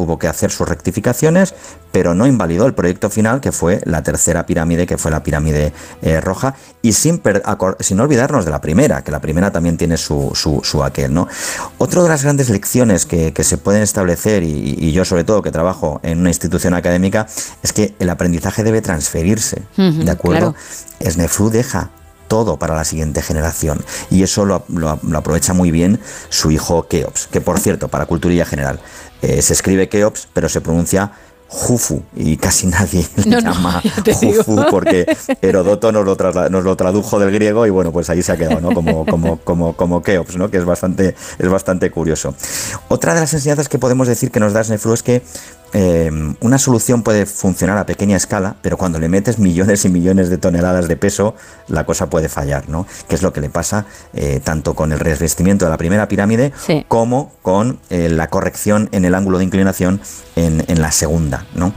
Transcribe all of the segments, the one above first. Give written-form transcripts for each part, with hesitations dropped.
tuvo que hacer sus rectificaciones, pero no invalidó el proyecto final, que fue la tercera pirámide, que fue la pirámide roja, y sin olvidarnos de la primera, que la primera también tiene su aquel, ¿no? Otra de las grandes lecciones que se pueden establecer, y yo sobre todo que trabajo en una institución académica, es que el aprendizaje debe transferirse, ¿de acuerdo? Claro. Snefru deja todo para la siguiente generación, y eso lo aprovecha muy bien su hijo Keops, que por cierto, para culturilla general, se escribe Keops, pero se pronuncia Jufu, y casi nadie le llama Jufu, porque Herodoto nos lo tradujo del griego, y bueno, pues ahí se ha quedado, ¿no? Como Keops, ¿no? Que es bastante curioso. Otra de las enseñanzas que podemos decir que nos da Snefru es que una solución puede funcionar a pequeña escala, pero cuando le metes millones y millones de toneladas de peso, la cosa puede fallar, ¿no? Que es lo que le pasa tanto con el revestimiento de la primera pirámide, sí, como con la corrección en el ángulo de inclinación en la segunda, ¿no?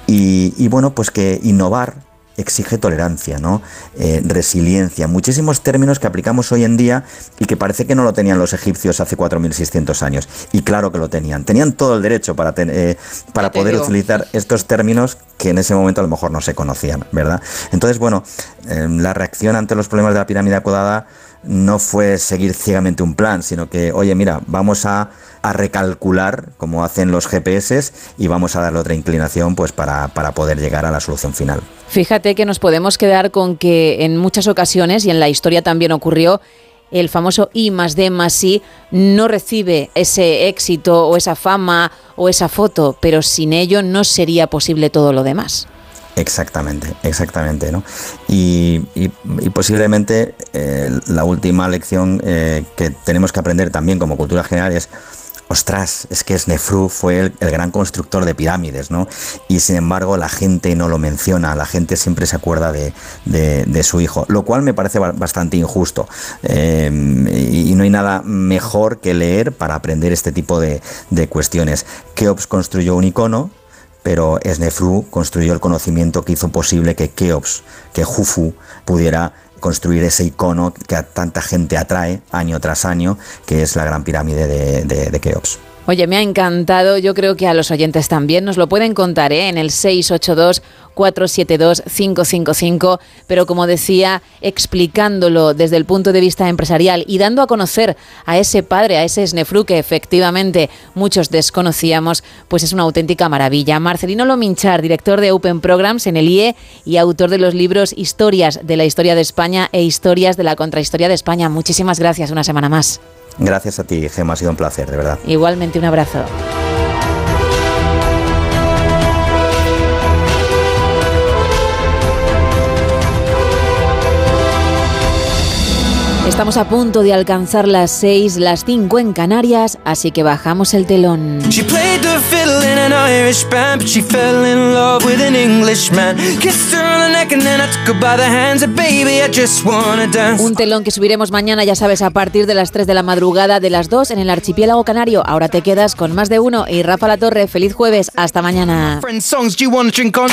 Y bueno, pues que innovar exige tolerancia, ¿no? Resiliencia, muchísimos términos que aplicamos hoy en día y que parece que no lo tenían los egipcios hace 4.600 años. Y claro que lo tenían todo el derecho para poder utilizar estos términos que en ese momento a lo mejor no se conocían, ¿verdad? Entonces, bueno, la reacción ante los problemas de la pirámide acodada no fue seguir ciegamente un plan, sino que, oye, mira, vamos a recalcular como hacen los GPS y vamos a darle otra inclinación pues para poder llegar a la solución final. Fíjate que nos podemos quedar con que en muchas ocasiones, y en la historia también ocurrió, el famoso I+D+I no recibe ese éxito o esa fama o esa foto, pero sin ello no sería posible todo lo demás. Exactamente, ¿no? Y posiblemente la última lección que tenemos que aprender también como cultura general es, ostras, es que Snefru fue el gran constructor de pirámides, ¿no? Y sin embargo la gente no lo menciona, la gente siempre se acuerda de su hijo, lo cual me parece bastante injusto. Y no hay nada mejor que leer para aprender este tipo de cuestiones. Keops construyó un icono, pero Snefru construyó el conocimiento que hizo posible que Keops, que Jufu, pudiera construir ese icono que a tanta gente atrae año tras año, que es la gran pirámide de Keops. Oye, me ha encantado, yo creo que a los oyentes también nos lo pueden contar, en el 682-472-555, pero como decía, explicándolo desde el punto de vista empresarial y dando a conocer a ese padre, a ese Snefru que efectivamente muchos desconocíamos, pues es una auténtica maravilla. Marcelino Lominchar, director de Open Programs en el IE y autor de los libros Historias de la Historia de España e Historias de la Contrahistoria de España. Muchísimas gracias una semana más. Gracias a ti, Gemma, ha sido un placer, de verdad. Igualmente, un abrazo. Estamos a punto de alcanzar las 6, las 5 en Canarias, así que bajamos el telón. Un telón que subiremos mañana, ya sabes, a partir de las 3 de la madrugada, de las 2 en el archipiélago canario. Ahora te quedas con Más de Uno y Rafa La Torre. Feliz jueves, hasta mañana.